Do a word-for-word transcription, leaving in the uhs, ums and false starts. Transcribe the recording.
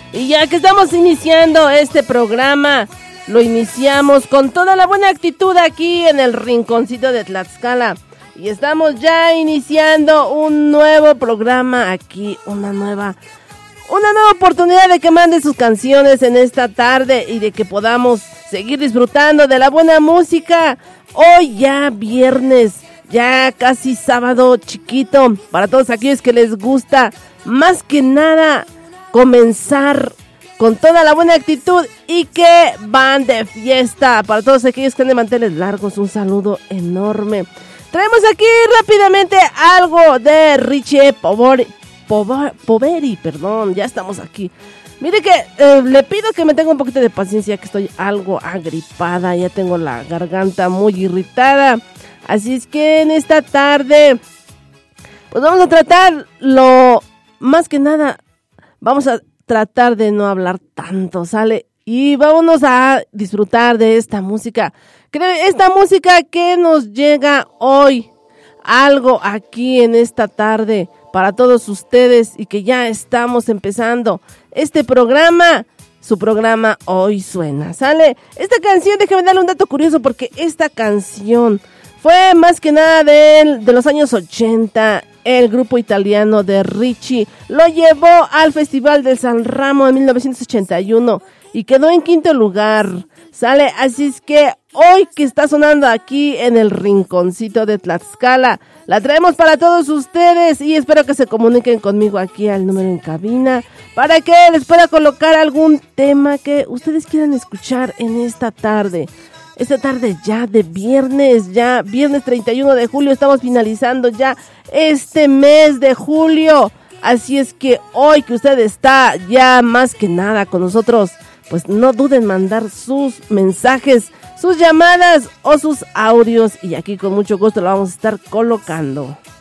Y ya que estamos iniciando este programa, lo iniciamos con toda la buena actitud aquí en el rinconcito de Tlaxcala. Y estamos ya iniciando un nuevo programa aquí, una nueva, una nueva oportunidad de que mande sus canciones en esta tarde y de que podamos seguir disfrutando de la buena música. Hoy ya viernes, ya casi sábado chiquito, para todos aquellos que les gusta más que nada comenzar con toda la buena actitud y que van de fiesta. Para todos aquellos que han de manteles largos, un saludo enorme. Traemos aquí rápidamente algo de Richie Poveri, Poveri, perdón, ya estamos aquí. Mire que eh, le pido que me tenga un poquito de paciencia, que estoy algo agripada, ya tengo la garganta muy irritada. Así es que en esta tarde, pues vamos a tratar lo, más que nada, vamos a tratar de no hablar tanto, ¿sale? Y vámonos a disfrutar de esta música. Esta música que nos llega hoy, algo aquí en esta tarde para todos ustedes y que ya estamos empezando este programa, su programa Hoy Suena, ¿sale? Esta canción, déjame darle un dato curioso porque esta canción fue más que nada de, de los años ochenta. El grupo italiano de Richie lo llevó al Festival del San Ramo en mil novecientos ochenta y uno y quedó en quinto lugar, ¿sale? Así es que hoy que está sonando aquí en el rinconcito de Tlaxcala, la traemos para todos ustedes y espero que se comuniquen conmigo aquí al número en cabina para que les pueda colocar algún tema que ustedes quieran escuchar en esta tarde. Esta tarde ya de viernes, ya viernes treinta y uno de julio, estamos finalizando ya este mes de julio. Así es que hoy que usted está ya más que nada con nosotros, pues no duden en mandar sus mensajes, sus llamadas o sus audios y aquí con mucho gusto lo vamos a estar colocando.